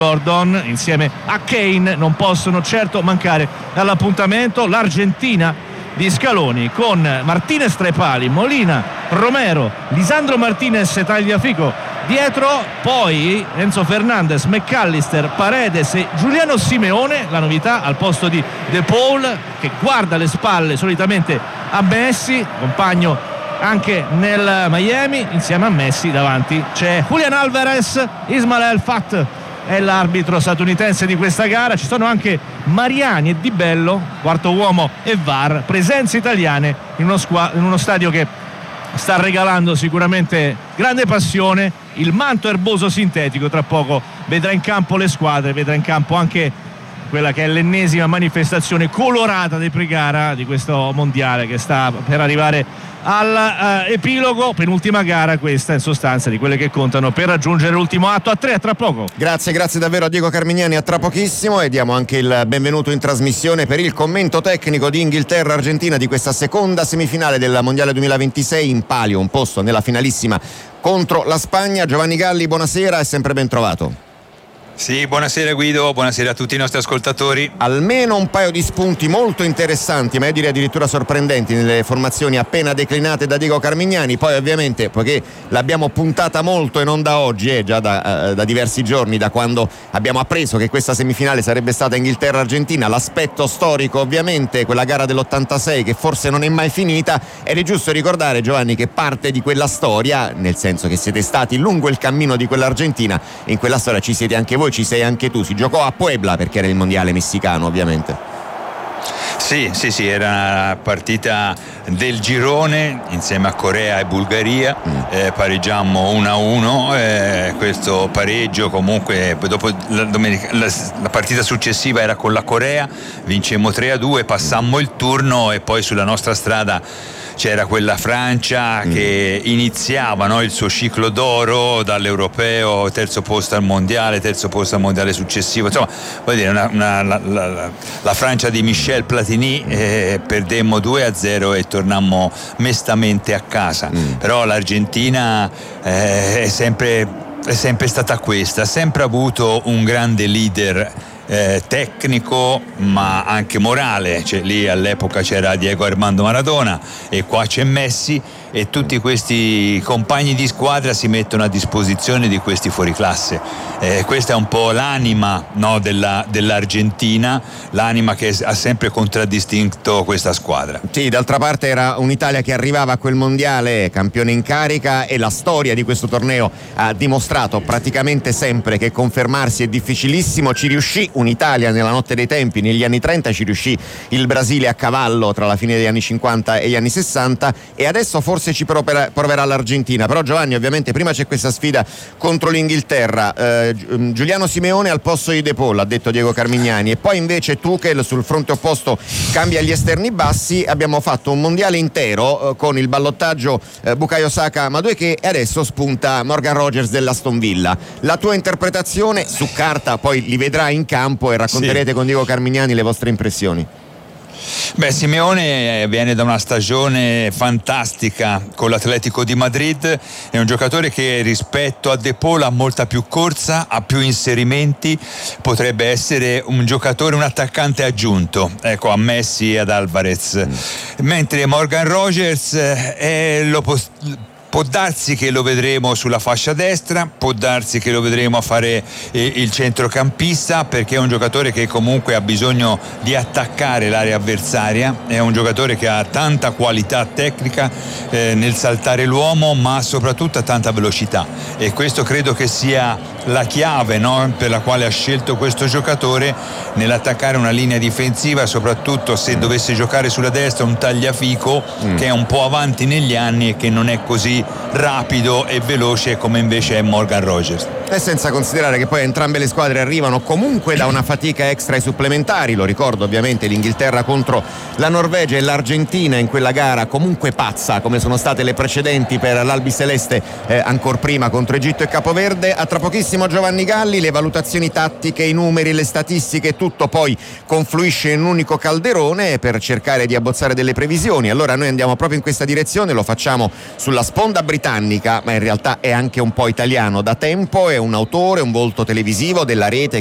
Gordon insieme a Kane non possono certo mancare all'appuntamento. L'Argentina di Scaloni con Martinez tra i pali, Molina, Romero, Lisandro Martinez e Tagliafico dietro, poi Enzo Fernandez, McAllister, Paredes e Giuliano Simeone, la novità al posto di De Paul che guarda le spalle solitamente a Messi, compagno anche nel Miami. Insieme a Messi davanti c'è Julian Alvarez. Ismael Fath è l'arbitro statunitense di questa gara. Ci sono anche Mariani e Di Bello, quarto uomo e VAR, presenze italiane in uno stadio che sta regalando sicuramente grande passione. Il manto erboso sintetico tra poco vedrà in campo le squadre, vedrà in campo anche quella che è l'ennesima manifestazione colorata di pre-gara di questo mondiale che sta per arrivare all'epilogo. Penultima gara questa in sostanza di quelle che contano per raggiungere l'ultimo atto. A tra poco. Grazie davvero a Diego Carmignani, a tra pochissimo, e diamo anche il benvenuto in trasmissione per il commento tecnico di Inghilterra-Argentina di questa seconda semifinale del Mondiale 2026, in palio un posto nella finalissima contro la Spagna. Giovanni Galli, buonasera e sempre ben trovato. Sì, buonasera Guido, buonasera a tutti i nostri ascoltatori. Almeno un paio di spunti molto interessanti, ma io direi addirittura sorprendenti, nelle formazioni appena declinate da Diego Carmignani. Poi ovviamente, poiché l'abbiamo puntata molto e non da oggi, già da diversi giorni, da quando abbiamo appreso che questa semifinale sarebbe stata Inghilterra-Argentina, l'aspetto storico ovviamente, quella gara dell'86 che forse non è mai finita, ed è giusto ricordare, Giovanni, che parte di quella storia, nel senso che siete stati lungo il cammino di quell'Argentina, in quella storia ci siete anche voi, ci sei anche tu. Si giocò a Puebla perché era il mondiale messicano ovviamente. Sì, era una partita del girone insieme a Corea e Bulgaria, pareggiammo 1-1, questo pareggio comunque dopo la partita successiva era con la Corea, vincemmo 3-2, passammo il turno e poi sulla nostra strada c'era quella Francia che iniziava, no, il suo ciclo d'oro dall'europeo, terzo posto al mondiale successivo, insomma vuol dire la Francia di Michel Platini, perdemmo 2-0 e tornammo mestamente a casa. Però l'Argentina è sempre stata questa, ha sempre avuto un grande leader tecnico ma anche morale, cioè lì all'epoca c'era Diego Armando Maradona e qua c'è Messi, e tutti questi compagni di squadra si mettono a disposizione di questi fuoriclasse. Questa è un po' l'anima, no, dell'Argentina, l'anima che ha sempre contraddistinto questa squadra. Sì, d'altra parte era un'Italia che arrivava a quel mondiale campione in carica, e la storia di questo torneo ha dimostrato praticamente sempre che confermarsi è difficilissimo. Ci riuscì un'Italia nella notte dei tempi, negli anni 30 ci riuscì il Brasile a cavallo tra la fine degli anni 50 e gli anni 60, e adesso forse ci proverà l'Argentina. Però Giovanni, ovviamente prima c'è questa sfida contro l'Inghilterra, Giuliano Simeone al posto di De Paul, ha detto Diego Carmignani, e poi invece Tuchel sul fronte opposto cambia gli esterni bassi. Abbiamo fatto un mondiale intero con il ballottaggio Bukayo Saka Madueke, e adesso spunta Morgan Rogers dell'Aston Villa. La tua interpretazione su carta, poi li vedrai in campo e racconterete con Diego Carmignani le vostre impressioni. Beh, Simeone viene da una stagione fantastica con l'Atletico di Madrid, è un giocatore che rispetto a De Paul ha molta più corsa, ha più inserimenti, potrebbe essere un giocatore, un attaccante aggiunto, ecco, a Messi e ad Alvarez. Mentre Morgan Rogers può darsi che lo vedremo sulla fascia destra, può darsi che lo vedremo a fare il centrocampista, perché è un giocatore che comunque ha bisogno di attaccare l'area avversaria, è un giocatore che ha tanta qualità tecnica nel saltare l'uomo, ma soprattutto ha tanta velocità, e questo credo che sia la chiave, no, per la quale ha scelto questo giocatore nell'attaccare una linea difensiva, soprattutto se dovesse giocare sulla destra un Tagliafico che è un po' avanti negli anni e che non è così rapido e veloce come invece è Morgan Rogers. E senza considerare che poi entrambe le squadre arrivano comunque da una fatica extra ai supplementari. Lo ricordo ovviamente l'Inghilterra contro la Norvegia e l'Argentina in quella gara comunque pazza come sono state le precedenti per l'Albiceleste, ancor prima contro Egitto e Capoverde. A tra pochissimo Giovanni Galli, le valutazioni tattiche, i numeri, le statistiche, tutto poi confluisce in un unico calderone per cercare di abbozzare delle previsioni. Allora noi andiamo proprio in questa direzione, lo facciamo sulla sponda britannica, ma in realtà è anche un po' italiano da tempo. È un autore, un volto televisivo della rete